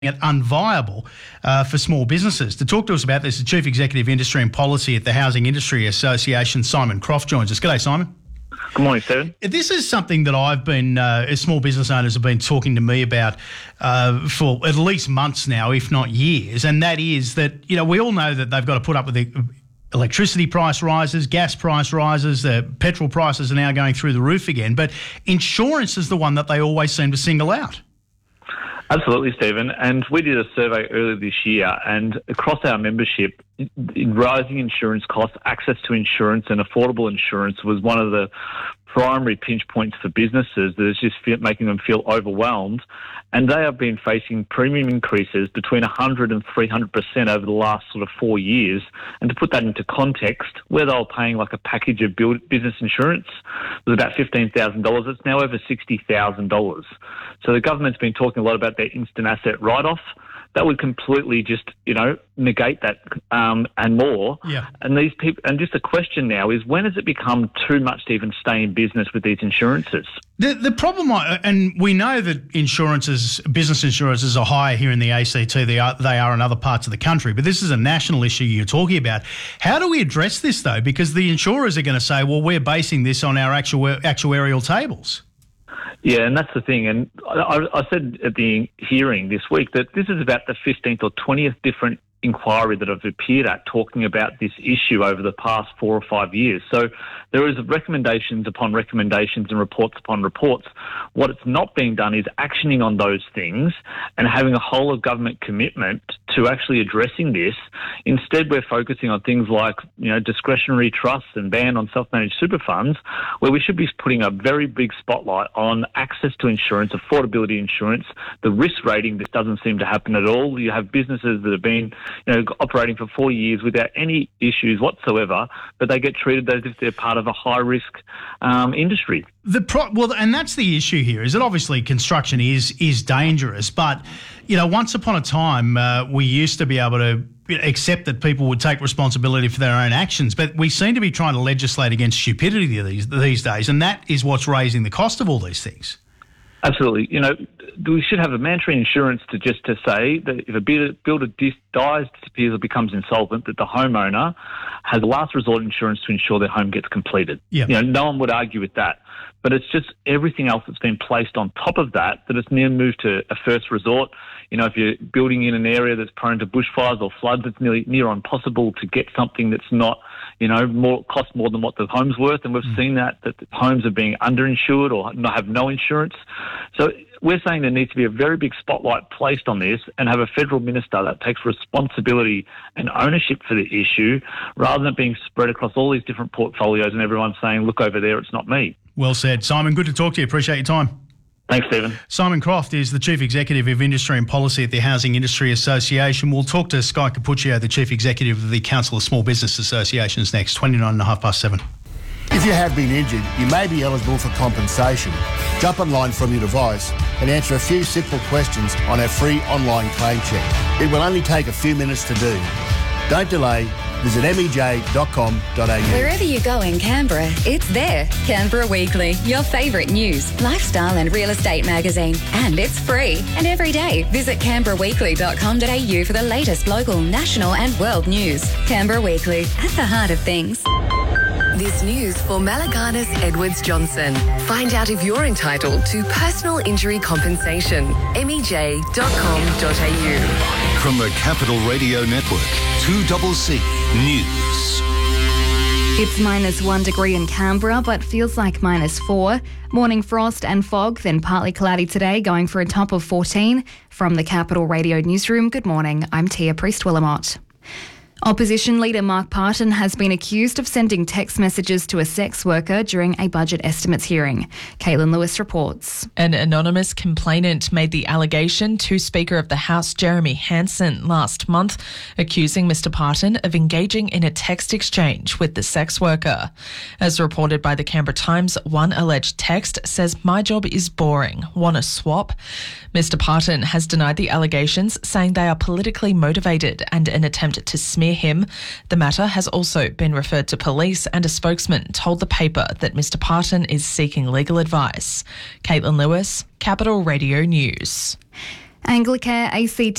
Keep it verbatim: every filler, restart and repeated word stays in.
it unviable uh, for small businesses. To talk to us about this, the Chief Executive Industry and Policy at the Housing Industry Association, Simon Croft, joins us. G'day, Simon. Good morning, Stephen. This is something that I've been, uh, as small business owners have been talking to me about uh, for at least months now, if not years, and that is that, you know, we all know that they've got to put up with the electricity price rises, gas price rises, the petrol prices are now going through the roof again, but insurance is the one that they always seem to single out. Absolutely, Stephen. And we did a survey earlier this year, and across our membership, rising insurance costs, access to insurance and affordable insurance was one of the primary pinch points for businesses that is just making them feel overwhelmed. And they have been facing premium increases between one hundred and three hundred percent over the last sort of four years. And to put that into context, where they were paying like a package of build, business insurance was about fifteen thousand dollars, it's now over sixty thousand dollars. So the government's been talking a lot about their instant asset write-off. That would completely just, you know, negate that um, and more. Yeah. And these people, and just the question now is, when has it become too much to even stay in business with these insurances? The the problem, and we know that insurances, business insurances are higher here in the A C T. They are, they are in other parts of the country, but this is a national issue you're talking about. How do we address this, though? Because the insurers are going to say, well, we're basing this on our actual actuarial tables. Yeah, and that's the thing. And I, I said at the hearing this week that this is about the fifteenth or twentieth different inquiry that I've appeared at talking about this issue over the past four or five years. So there is recommendations upon recommendations and reports upon reports. What it's not being done is actioning on those things and having a whole of government commitment to actually addressing this. Instead, we're focusing on things like, you know, discretionary trusts and ban on self-managed super funds, where we should be putting a very big spotlight on access to insurance, affordability insurance, the risk rating. This doesn't seem to happen at all. You have businesses that have been, you know, operating for four years without any issues whatsoever, but they get treated as if they're part of a high-risk um, industry. The pro- well, and that's the issue here, is that obviously construction is is dangerous, but, you know, once upon a time uh, we used to be able to accept that people would take responsibility for their own actions, but we seem to be trying to legislate against stupidity these, these days, and that is what's raising the cost of all these things. Absolutely. You know, we should have a mandatory insurance to just to say that if a builder dies, disappears or becomes insolvent, that the homeowner has last resort insurance to ensure their home gets completed. Yeah. You know, no one would argue with that. But it's just everything else that's been placed on top of that, that it's now moved to a first resort. You know, if you're building in an area that's prone to bushfires or floods, it's nearly near impossible to get something that's not, you know, more cost more than what the home's worth. And we've mm. seen that, that the homes are being underinsured or not have no insurance. So we're saying there needs to be a very big spotlight placed on this and have a federal minister that takes responsibility and ownership for the issue, rather than it being spread across all these different portfolios and everyone saying, look over there, it's not me. Well said. Simon, good to talk to you. Appreciate your time. Thanks, Stephen. Simon Croft is the Chief Executive of Industry and Policy at the Housing Industry Association. We'll talk to Sky Cappuccio, the Chief Executive of the Council of Small Business Associations, next, twenty-nine and a half past seven. If you have been injured, you may be eligible for compensation. Jump online from your device and answer a few simple questions on our free online claim check. It will only take a few minutes to do. Don't delay. Visit m e j dot com dot a u. Wherever you go in Canberra, it's there. Canberra Weekly, your favourite news, lifestyle and real estate magazine. And it's free. And every day, visit canberra weekly dot com dot a u for the latest local, national and world news. Canberra Weekly, at the heart of things. This news for Malaganas Edwards Johnson. Find out if you're entitled to personal injury compensation. m e j dot com dot a u. From the Capital Radio Network, two C C News. It's minus one degree in Canberra, but feels like minus four. Morning frost and fog, then partly cloudy today, going for a top of fourteen. From the Capital Radio Newsroom, good morning. I'm Tia Priest-Willamott. Opposition leader Mark Parton has been accused of sending text messages to a sex worker during a budget estimates hearing. Caitlin Lewis reports. An anonymous complainant made the allegation to Speaker of the House Jeremy Hanson last month, accusing Mr Parton of engaging in a text exchange with the sex worker. As reported by the Canberra Times, one alleged text says, "My job is boring. Want a swap?" Mr Parton has denied the allegations, saying they are politically motivated and an attempt to smear him. The matter has also been referred to police, and a spokesman told the paper that Mr Parton is seeking legal advice. Caitlin Lewis, Capital Radio News. Anglicare A C T